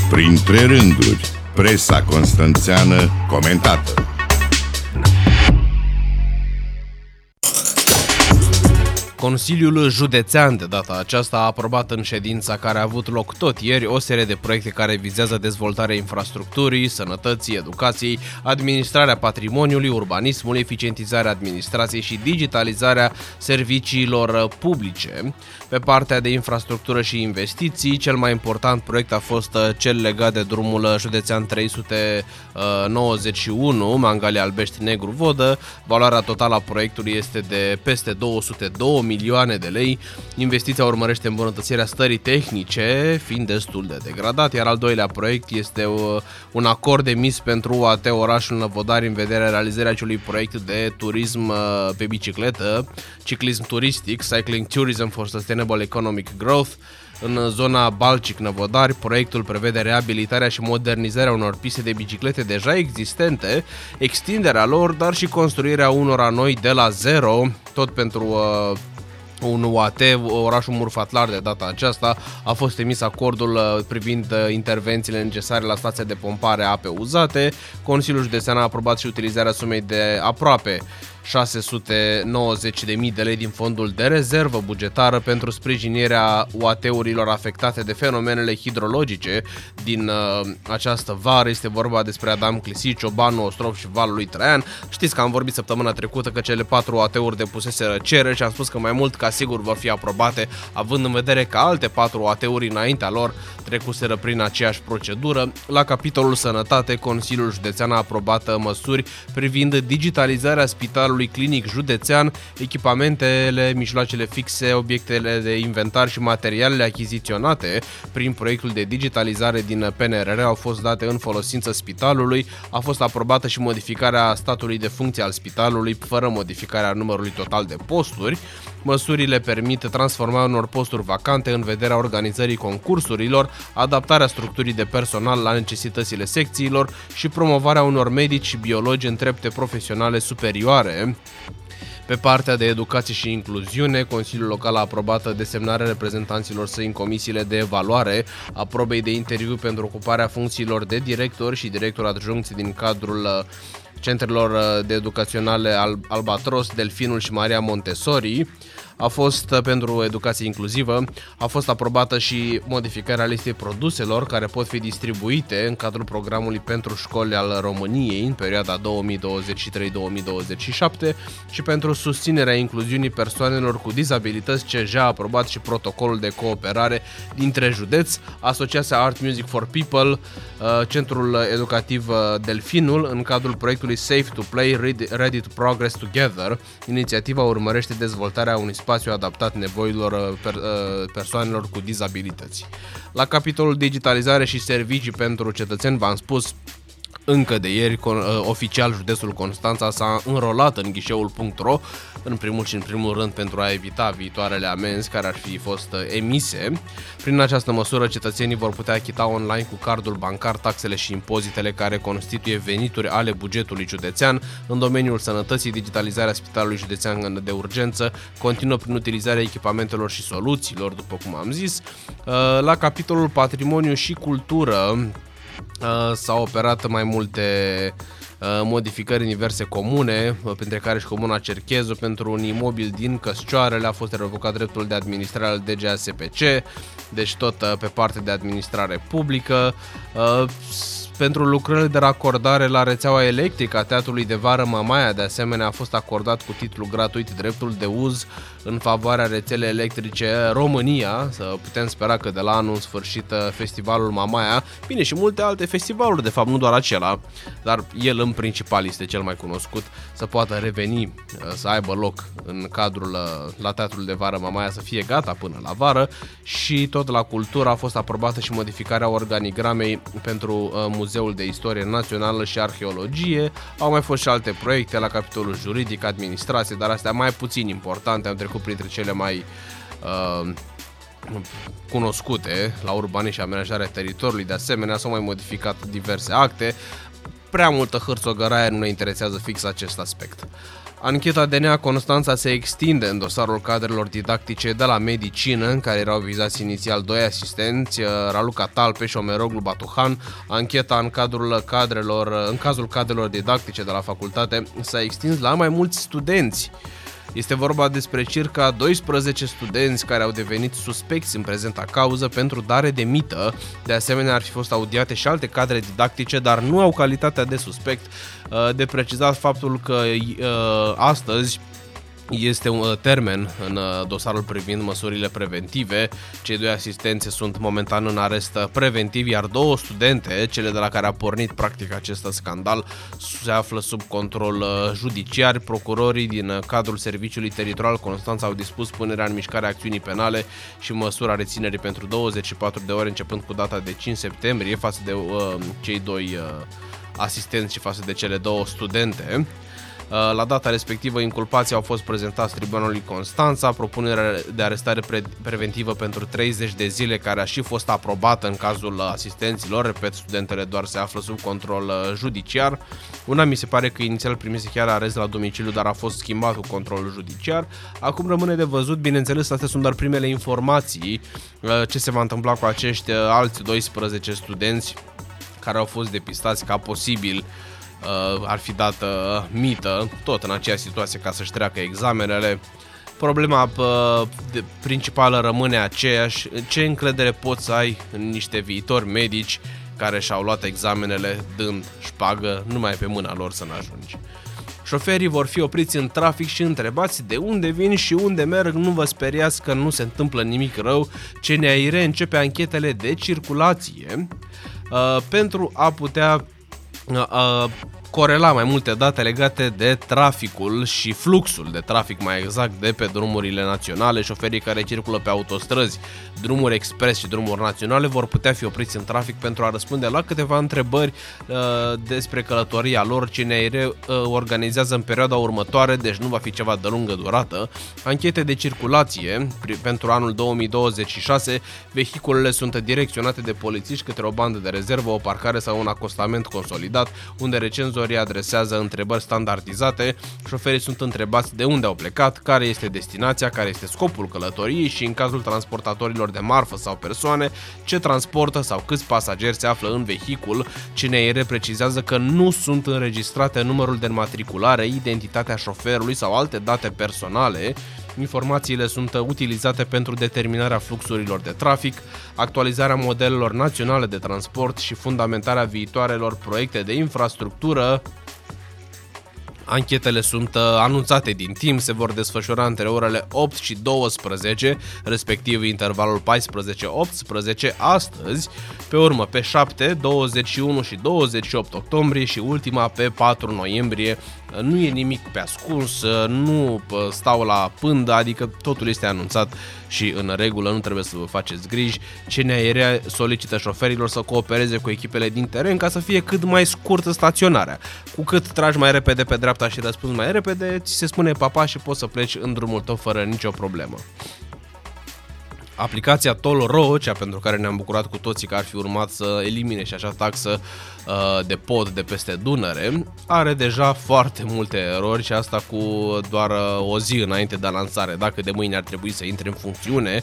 Printre rânduri, presa constanțeană comentată. Consiliul Județean de data aceasta a aprobat în ședința care a avut loc tot ieri o serie de proiecte care vizează dezvoltarea infrastructurii, sănătății, educației, administrarea patrimoniului, urbanismului, eficientizarea administrației și digitalizarea serviciilor publice. Pe partea de infrastructură și investiții, cel mai important proiect a fost cel legat de drumul județean 391, Mangalia Albești-Negru Vodă. Valoarea totală a proiectului este de peste 202 milioane de lei. Investiția urmărește îmbunătățirea stării tehnice, fiind destul de degradat, iar al doilea proiect este un acord emis pentru UAT orașul Năvodari în vederea realizării acelui proiect de turism pe bicicletă, ciclism turistic, Cycling Tourism for Sustainable Economic Growth, în zona Balcic-Năvodari. Proiectul prevede reabilitarea și modernizarea unor piste de biciclete deja existente, extinderea lor, dar și construirea unora noi de la zero, tot pentru un UAT, orașul Murfatlar. De data aceasta a fost emis acordul privind intervențiile necesare la stația de pompare a ape uzate. Consiliul Județean a aprobat și utilizarea sumei de aproape 690.000 de lei din fondul de rezervă bugetară pentru sprijinirea UAT-urilor afectate de fenomenele hidrologice din această vară. Este vorba despre Adam Clisi, Ciobanu, Ostrov și Valul lui Traian. Știți că am vorbit săptămâna trecută că cele 4 UAT-uri depuseseră cereri și am spus că mai mult ca sigur vor fi aprobate, având în vedere că alte 4 UAT-uri înaintea lor trecuseră prin aceeași procedură. La capitolul sănătate, Consiliul Județean a aprobat măsuri privind digitalizarea spitalului clinic județean. Echipamentele, mijloacele fixe, obiectele de inventar și materialele achiziționate prin proiectul de digitalizare din PNRR au fost date în folosință spitalului. A fost aprobată și modificarea statului de funcție al spitalului, fără modificarea numărului total de posturi. Măsurile permit transformarea unor posturi vacante în vederea organizării concursurilor, adaptarea structurii de personal la necesitățile secțiilor și promovarea unor medici și biologi în trepte profesionale superioare. Pe partea de educație și incluziune, Consiliul Local a aprobat desemnarea reprezentanților săi în comisiile de evaluare a probei de interviu pentru ocuparea funcțiilor de director și director adjuncți din cadrul centrelor de educaționale Albatros, Delfinul și Maria Montessori. A fost pentru educație inclusivă, a fost aprobată și modificarea listei produselor care pot fi distribuite în cadrul programului pentru școli al României în perioada 2023-2027 și pentru susținerea incluziunii persoanelor cu dizabilități, CJ a aprobat și protocolul de cooperare dintre județ, Asociația Art Music for People, Centrul Educativ Delfinul, în cadrul proiectului Safe to Play, Ready to Progress Together. Inițiativa urmărește dezvoltarea unui spațiu adaptat nevoilor persoanelor cu dizabilități. La capitolul digitalizare și servicii pentru cetățeni, v-am spus încă de ieri, oficial județul Constanța s-a înrolat în ghișeul.ro, în primul rând pentru a evita viitoarele amenzi care ar fi fost emise. Prin această măsură, cetățenii vor putea achita online cu cardul bancar taxele și impozitele care constituie venituri ale bugetului județean. În domeniul sănătății, digitalizarea Spitalului Județean de Urgență continuă prin utilizarea echipamentelor și soluțiilor, după cum am zis. La capitolul patrimoniu și cultură, s-au operat mai multe modificări în diverse comune, printre care și comuna Cerchezu. Pentru un imobil din Căscioarele a fost revocat dreptul de administrare al DGASPC, deci tot pe partea de administrare publică. Pentru lucrările de racordare la rețeaua electrică a Teatrului de Vară Mamaia, de asemenea, a fost acordat cu titlu gratuit dreptul de uz în favoarea rețelei electrice România. Să putem spera că de la anul în sfârșit festivalul Mamaia, bine, și multe alte festivaluri, de fapt, nu doar acela, dar el în principal este cel mai cunoscut, să poată reveni, să aibă loc în cadrul la Teatrul de Vară Mamaia, să fie gata până la vară. Și tot la cultură a fost aprobată și modificarea organigramei pentru Muzeul de Istorie Națională și Arheologie. Au mai fost și alte proiecte la capitolul juridic, administrație, dar astea mai puțin importante, am trecut printre cele mai cunoscute. La urbanism și amenajarea teritoriului, de asemenea, s-au mai modificat diverse acte. Prea multă hârțogăraie, nu ne interesează fix acest aspect. Ancheta DNA Constanța se extinde în dosarul cadrelor didactice de la medicină, în care erau vizați inițial 2 asistenți, Raluca Talpe și Omeroglu Batuhan. Ancheta în cazul cadrelor didactice de la facultate s-a extins la mai mulți studenți. Este vorba despre circa 12 studenți care au devenit suspecți în prezenta cauză pentru dare de mită. De asemenea, ar fi fost audiate și alte cadre didactice, dar nu au calitatea de suspect. De precizat faptul că astăzi este un termen în dosarul privind măsurile preventive. Cei 2 asistenți sunt momentan în arest preventiv, iar 2 studente, cele de la care a pornit practic acest scandal, se află sub control judiciar. Procurorii din cadrul Serviciului Teritorial Constanța au dispus punerea în mișcare a acțiunii penale și măsura reținerii pentru 24 de ore începând cu data de 5 septembrie față de cei 2 asistenți și față de cele 2 studente. La data respectivă, inculpații au fost prezentați Tribunalului Constanța. Propunerea de arestare preventivă pentru 30 de zile, care a și fost aprobată în cazul asistenților. Repet, studentele doar se află sub control judiciar. Una mi se pare că inițial primise chiar arest la domiciliu, dar a fost schimbat cu controlul judiciar. Acum rămâne de văzut, bineînțeles, astea sunt doar primele informații, ce se va întâmpla cu acești alți 12 studenți care au fost depistați ca posibil ar fi dată mită, tot în aceeași situație, ca să-și treacă examenele. Problema principală rămâne aceeași: ce încredere poți să ai în niște viitori medici care și-au luat examenele dând șpagă numai pe mâna lor să n-ajungi. Șoferii vor fi opriți în trafic și întrebați de unde vin și unde merg. Nu vă speriați că nu se întâmplă nimic rău. CNAIR începe anchetele de circulație pentru a putea corela mai multe date legate de traficul și fluxul de trafic, mai exact, de pe drumurile naționale. Șoferii care circulă pe autostrăzi, drumuri expres și drumuri naționale vor putea fi opriți în trafic pentru a răspunde la câteva întrebări despre călătoria lor. CNAIR organizează în perioada următoare, deci nu va fi ceva de lungă durată, anchete de circulație pentru anul 2026. Vehiculele sunt direcționate de polițiști către o bandă de rezervă, o parcare sau un acostament consolidat, unde recenzorii adresează întrebări standardizate. Șoferii sunt întrebați de unde au plecat, care este destinația, care este scopul călătoriei și, în cazul transportatorilor de marfă sau persoane, ce transportă sau câți pasageri se află în vehicul. CNAIR precizează că nu sunt înregistrate numărul de înmatriculare, identitatea șoferului sau alte date personale. Informațiile sunt utilizate pentru determinarea fluxurilor de trafic, actualizarea modelelor naționale de transport și fundamentarea viitoarelor proiecte de infrastructură. Anchetele sunt anunțate din timp, se vor desfășura între orele 8 și 12, respectiv intervalul 14-18 astăzi, pe urmă pe 7, 21 și 28 octombrie și ultima pe 4 noiembrie. Nu e nimic pe ascuns, nu stau la pândă, adică totul este anunțat și în regulă, nu trebuie să vă faceți griji. CNAIR solicită șoferilor să coopereze cu echipele din teren ca să fie cât mai scurtă staționarea. Cu cât tragi mai repede pe dreapta și răspunzi mai repede, ți se spune papa și poți să pleci în drumul tău fără nicio problemă. Aplicația Toll.ro, cea pentru care ne-am bucurat cu toții că ar fi urmat să elimine și acea taxă de pod de peste Dunăre, are deja foarte multe erori și asta cu doar o zi înainte de lansare. Dacă de mâine ar trebui să intre în funcțiune,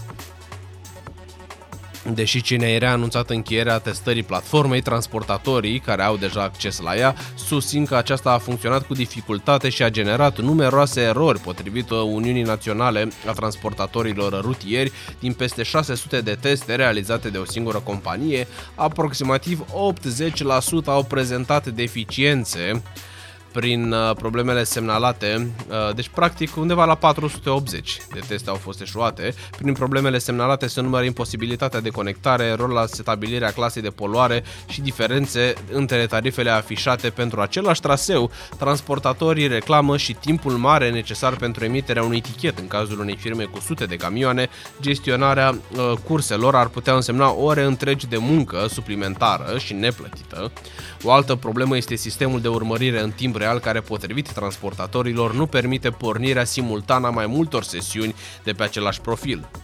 deși CNAIR a anunțat încheierea testării platformei, transportatorii care au deja acces la ea susțin că aceasta a funcționat cu dificultate și a generat numeroase erori. Potrivit Uniunii Naționale a Transportatorilor Rutieri, din peste 600 de teste realizate de o singură companie, aproximativ 80% au prezentat deficiențe prin problemele semnalate, deci practic undeva la 480 de teste au fost eșuate. Prin problemele semnalate se numără imposibilitatea de conectare, erori la stabilirea clasei de poluare și diferențe între tarifele afișate pentru același traseu. Transportatorii reclamă și timpul mare necesar pentru emiterea unui tichet în cazul unei firme cu sute de camioane. Gestionarea curselor ar putea însemna ore întregi de muncă suplimentară și neplătită. O altă problemă este sistemul de urmărire în timp real, care, potrivit transportatorilor, nu permite pornirea simultană a mai multor sesiuni de pe același profil.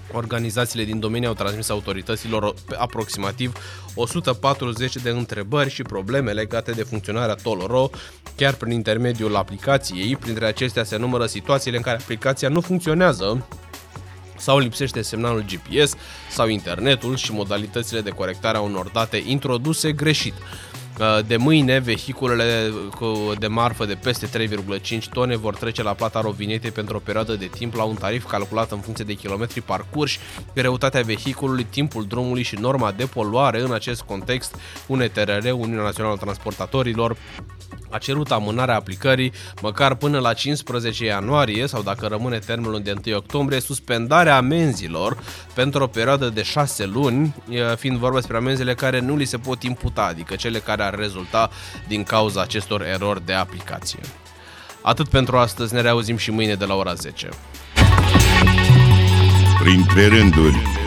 Organizațiile din domeniu au transmis autorităților aproximativ 140 de întrebări și probleme legate de funcționarea Toll.ro, chiar prin intermediul aplicației. Printre acestea se numără situațiile în care aplicația nu funcționează sau lipsește semnalul GPS sau internetul și modalitățile de corectare a unor date introduse greșit. De mâine, vehiculele de marfă de peste 3,5 tone vor trece la plata rovinetei pentru o perioadă de timp la un tarif calculat în funcție de kilometri parcurși, greutatea vehiculului, timpul drumului și norma de poluare. În acest context, UNTRR, Uniunea Națională a Transportatorilor, a cerut amânarea aplicării măcar până la 15 ianuarie sau, dacă rămâne termenul de 1 octombrie, suspendarea amenzilor pentru o perioadă de 6 luni, fiind vorba despre amenzile care nu li se pot imputa, adică cele care ar rezulta din cauza acestor erori de aplicație. Atât pentru astăzi, ne reauzim și mâine de la ora 10. Printre rânduri.